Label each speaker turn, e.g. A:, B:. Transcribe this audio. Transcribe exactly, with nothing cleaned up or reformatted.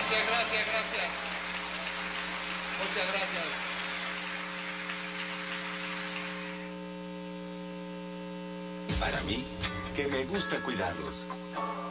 A: Gracias, gracias, gracias. Muchas gracias.
B: Para mí, que me gusta cuidarlos.